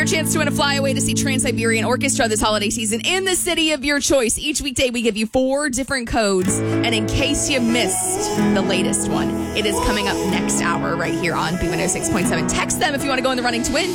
chance to win a flyaway to see Trans-Siberian Orchestra this holiday season in the city of your choice. Each weekday, we give you 4 different codes. And in case you missed the latest one, it is coming up next hour right here on B106.7. Text them if you want to go in the running to win.